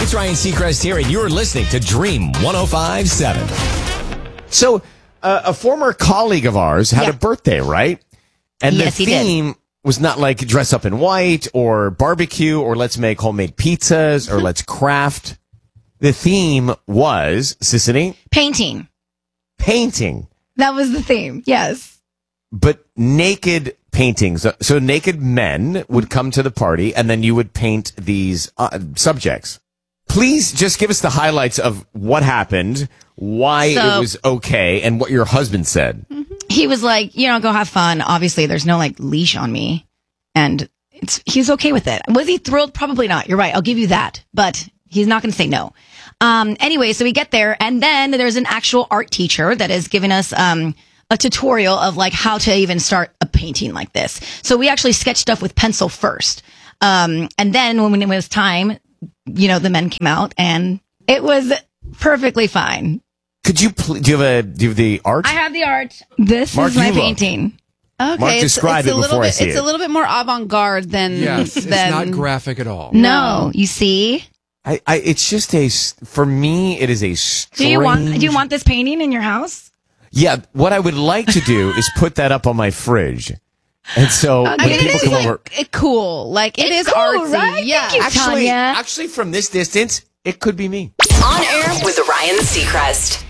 It's Ryan Seacrest here, and you're listening to Dream 105.7. So, a former colleague of ours had a birthday, right? And Yes, the he did. theme was not like dress up in white or barbecue or let's make homemade pizzas or let's craft. The theme was, Sissany, Painting. painting, That was the theme. Yes. but naked paintings. So naked men would come to the party and then you would paint these subjects. Please just give us the highlights of what happened, why it was okay, and what your husband said. He was like, go have fun. Obviously, there's no leash on me. And he's okay with it. Was he thrilled? Probably not. You're right. I'll give you that. But he's not going to say no. Anyway, so we get there, and then there's an actual art teacher that is giving us a tutorial of how to even start a painting like this. So we actually sketched stuff with pencil first. And then when it was time, the men came out, and it was perfectly fine. Could you do you have the art? I have the art. This Mark, is my you look. painting. Okay, Mark, describe it before I see It's it. a little bit more avant-garde than Yes, it's than not graphic at all. No, you see? It's just for me, it is a strange. Do you want this painting in your house? Yeah, what I would like to do is put that up on my fridge. And so when I mean, people it come is over, cool. It is cool, artsy. right? Yeah. Thank you. Tanya. actually from this distance, it could be me. On air with Ryan Seacrest.